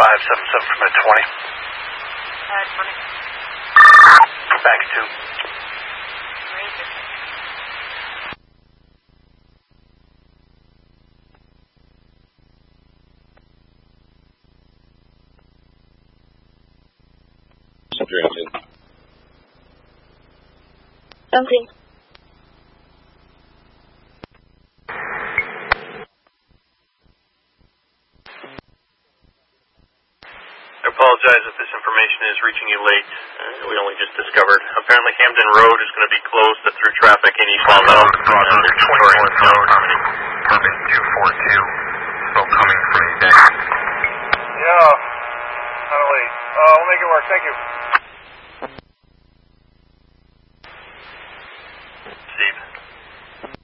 577 from at 20. 20. Back at 2. Ranger. Something. I apologize if this information is reaching you late. We only just discovered. Apparently Hamden Road is going to be closed to through traffic in East Long Meadow. Roger, 24th Road, permit 242, still coming for me, thanks. Yeah, kind of late. We'll make it work, thank you.